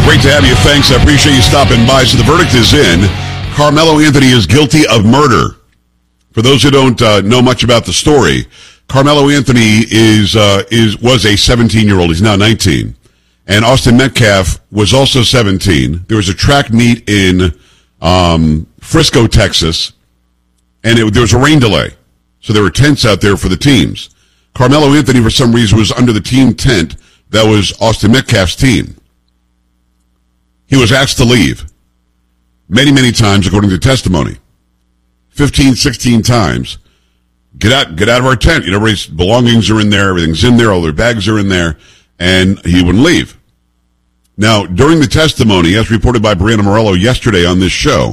Great to have you. Thanks. I appreciate you stopping by. So the verdict is in. Carmelo Anthony is guilty of murder. For those who don't know much about the story, Carmelo Anthony was a 17-year-old. He's now 19. And Austin Metcalf was also 17. There was a track meet in Frisco, Texas, and there was a rain delay. So there were tents out there for the teams. Carmelo Anthony, for some reason, was under the team tent that was Austin Metcalf's team. He was asked to leave many, many times, according to testimony. 15, 16 times. Get out of our tent. You know, everybody's belongings are in there, everything's in there, all their bags are in there, and he wouldn't leave. Now, during the testimony, as reported by Brianna Morello yesterday on this show,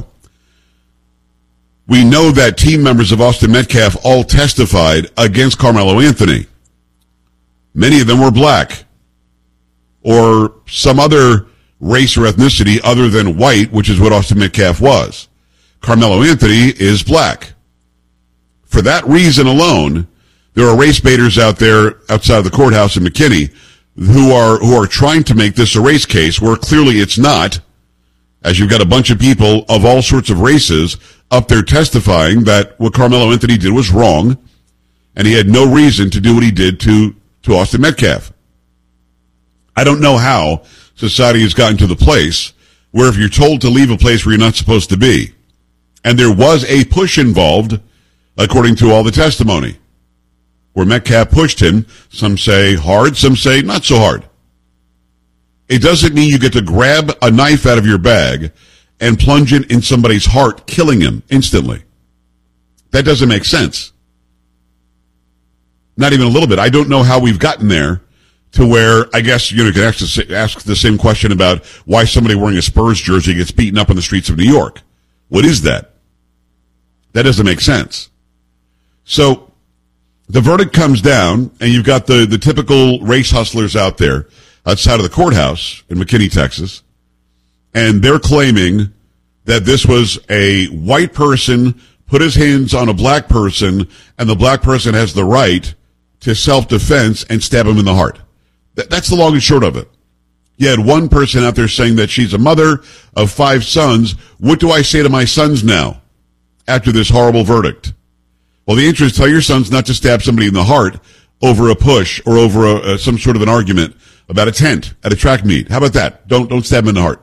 we know that team members of Austin Metcalf all testified against Carmelo Anthony. Many of them were black or some other race or ethnicity other than white, which is what Austin Metcalf was. Carmelo Anthony is black. For that reason alone, there are race baiters out there outside of the courthouse in McKinney who are trying to make this a race case where clearly it's not, as you've got a bunch of people of all sorts of races up there testifying that what Carmelo Anthony did was wrong, and he had no reason to do what he did to Austin Metcalf. I don't know how society has gotten to the place where if you're told to leave a place where you're not supposed to be, and there was a push involved, according to all the testimony, where Metcalf pushed him, some say hard, some say not so hard. It doesn't mean you get to grab a knife out of your bag and plunge it in somebody's heart, killing him instantly. That doesn't make sense. Not even a little bit. I don't know how we've gotten there to where, I guess, you can ask the same question about why somebody wearing a Spurs jersey gets beaten up on the streets of New York. What is that? That doesn't make sense. So the verdict comes down, and you've got the typical race hustlers out there outside of the courthouse in McKinney, Texas, and they're claiming that this was a white person put his hands on a black person, and the black person has the right to self-defense and stab him in the heart. That's the long and short of it. You had one person out there saying that she's a mother of 5 sons. What do I say to my sons now after this horrible verdict? Well, the answer is tell your sons not to stab somebody in the heart over a push or over some sort of an argument about a tent at a track meet. How about that? Don't stab them in the heart.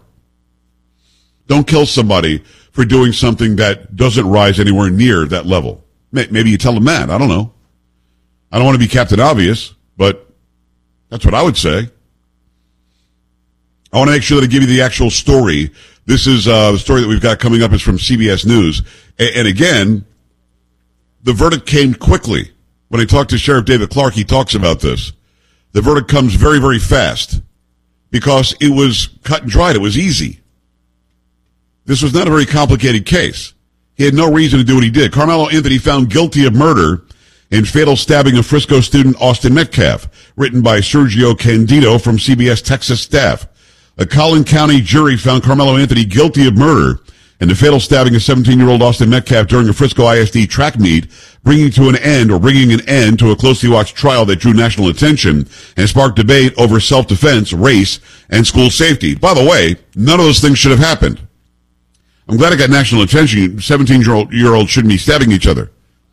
Don't kill somebody for doing something that doesn't rise anywhere near that level. Maybe you tell them that. I don't know. I don't want to be Captain Obvious, but that's what I would say. I want to make sure that I give you the actual story. This is the story that we've got coming up is from CBS News. And again, the verdict came quickly. When I talked to Sheriff David Clark, he talks about this. The verdict comes very, very fast because it was cut and dried. It was easy. This was not a very complicated case. He had no reason to do what he did. Carmelo Anthony found guilty of murder in fatal stabbing of Frisco student Austin Metcalf, written by Sergio Candido from CBS Texas staff. A Collin County jury found Carmelo Anthony guilty of murder in the fatal stabbing of 17-year-old Austin Metcalf during a Frisco ISD track meet, bringing an end to a closely watched trial that drew national attention and sparked debate over self-defense, race, and school safety. By the way, none of those things should have happened. I'm glad it got national attention. 17-year-olds shouldn't be stabbing each other.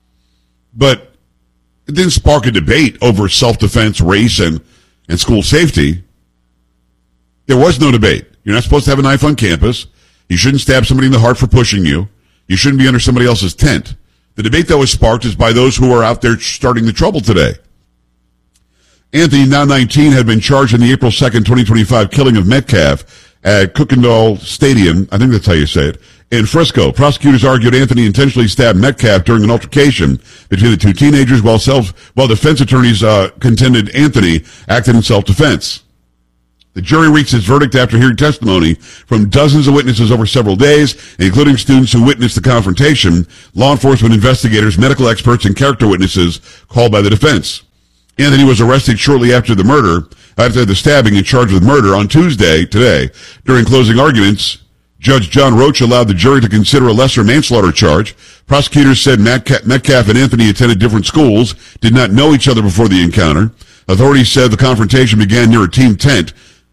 But it didn't spark a debate over self-defense, race, and school safety. There was no debate. You're not supposed to have a knife on campus. You shouldn't stab somebody in the heart for pushing you. You shouldn't be under somebody else's tent. The debate that was sparked is by those who are out there starting the trouble today. Anthony, now 19, had been charged in the April 2nd, 2025 killing of Metcalf at Cookendall Stadium, I think that's how you say it, in Frisco. Prosecutors argued Anthony intentionally stabbed Metcalf during an altercation between the two teenagers, while defense attorneys contended Anthony acted in self-defense. The jury reached its verdict after hearing testimony from dozens of witnesses over several days, including students who witnessed the confrontation, law enforcement investigators, medical experts, and character witnesses called by the defense. Anthony was arrested shortly after the stabbing and charged with murder on Tuesday, today. During closing arguments, Judge John Roach allowed the jury to consider a lesser manslaughter charge. Prosecutors said Metcalf and Anthony attended different schools, did not know each other before the encounter. Authorities said the confrontation began near a team tent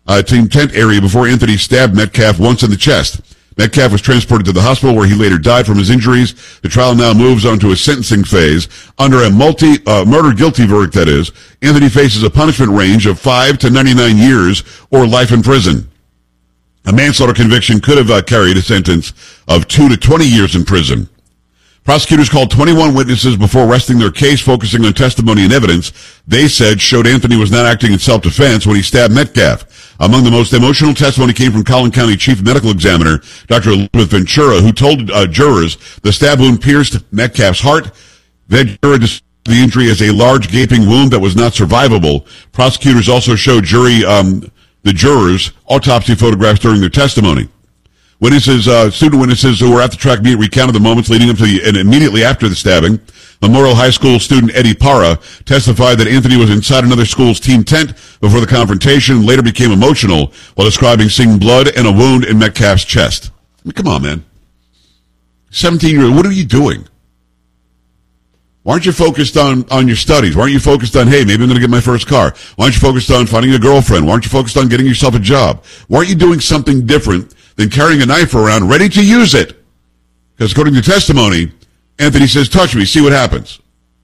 team tent area before Anthony stabbed Metcalf once in the chest. Metcalf was transported to the hospital where he later died from his injuries. The trial now moves on to a sentencing phase. Under a murder guilty verdict, that is, Anthony faces a punishment range of 5 to 99 years or life in prison. A manslaughter conviction could have carried a sentence of 2 to 20 years in prison. Prosecutors called 21 witnesses before resting their case, focusing on testimony and evidence they said showed Anthony was not acting in self-defense when he stabbed Metcalf. Among the most emotional testimony came from Collin County Chief Medical Examiner Dr. Elizabeth Ventura, who told jurors the stab wound pierced Metcalf's heart. Ventura described the injury as a large gaping wound that was not survivable. Prosecutors also showed the jurors autopsy photographs during their testimony. Student witnesses who were at the track meet recounted the moments leading up to and immediately after the stabbing. Memorial High School student Eddie Parra testified that Anthony was inside another school's team tent before the confrontation, later became emotional while describing seeing blood and a wound in Metcalf's chest. I mean, come on, man. 17-year-old, what are you doing? Why aren't you focused on your studies? Why aren't you focused on, hey, maybe I'm going to get my first car? Why aren't you focused on finding a girlfriend? Why aren't you focused on getting yourself a job? Why aren't you doing something different than carrying a knife around ready to use it? Because according to testimony, Anthony says, touch me, see what happens.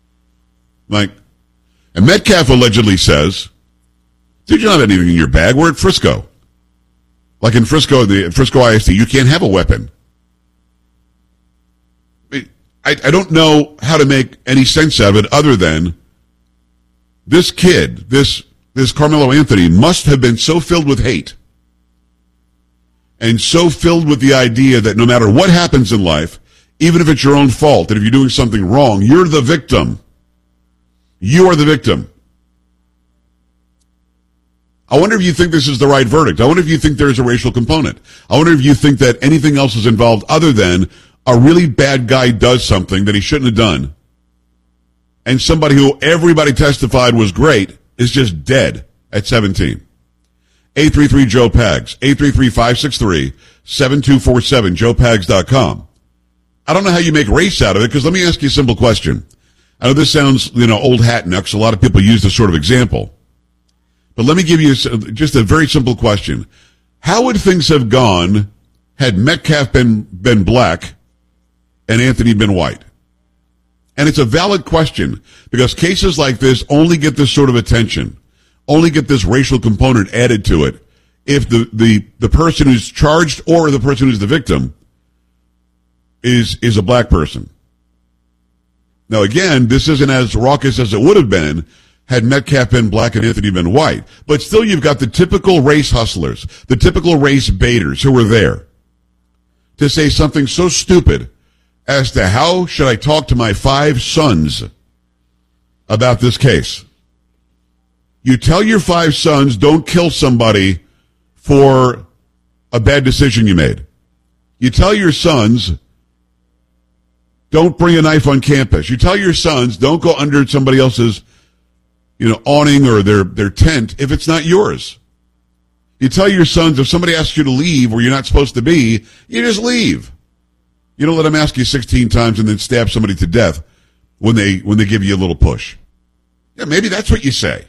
And Metcalf allegedly says, dude, you don't have anything in your bag. We're at Frisco. Like in Frisco, the Frisco ISD, you can't have a weapon. I don't know how to make any sense of it other than this kid, this Carmelo Anthony, must have been so filled with hate and so filled with the idea that no matter what happens in life, even if it's your own fault, that if you're doing something wrong, you're the victim. You are the victim. I wonder if you think this is the right verdict. I wonder if you think there's a racial component. I wonder if you think that anything else is involved other than a really bad guy does something that he shouldn't have done, and somebody who everybody testified was great is just dead at 17. 833-JOE-PAGS, 833-563-7247, joepags.com. I don't know how you make race out of it, because let me ask you a simple question. I know this sounds, old hat now, because a lot of people use this sort of example. But let me give you just a very simple question. How would things have gone had Metcalf been black and Anthony been white? And it's a valid question, because cases like this only get this sort of attention, only get this racial component added to it, if the person who's charged or the person who's the victim is a black person. Now, again, this isn't as raucous as it would have been had Metcalf been black and Anthony been white. But still, you've got the typical race hustlers, the typical race baiters who were there to say something so stupid as to how should I talk to my 5 sons about this case. You tell your 5 sons, don't kill somebody for a bad decision you made. You tell your sons, don't bring a knife on campus. You tell your sons, don't go under somebody else's, awning or their tent if it's not yours. You tell your sons, if somebody asks you to leave where you're not supposed to be, you just leave. You don't let them ask you 16 times and then stab somebody to death when they give you a little push. Yeah, maybe that's what you say.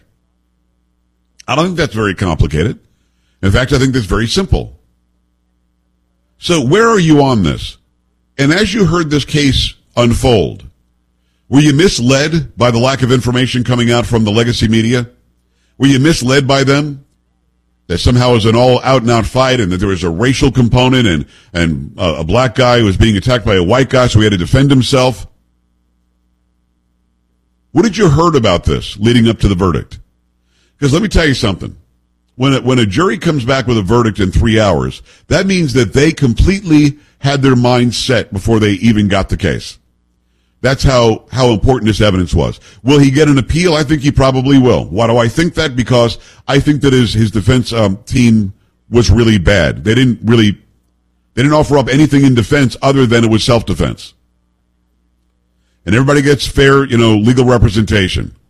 I don't think that's very complicated. In fact, I think that's very simple. So where are you on this? And as you heard this case unfold, were you misled by the lack of information coming out from the legacy media? Were you misled by them? That somehow it was an all-out-and-out fight and that there was a racial component and a black guy who was being attacked by a white guy, so he had to defend himself? What did you heard about this leading up to the verdict? Because let me tell you something. When a jury comes back with a verdict in 3 hours, that means that they completely had their minds set before they even got the case. That's how important this evidence was. Will he get an appeal? I think he probably will. Why do I think that? Because I think that his defense team was really bad. They didn't offer up anything in defense other than it was self-defense. And everybody gets fair, legal representation.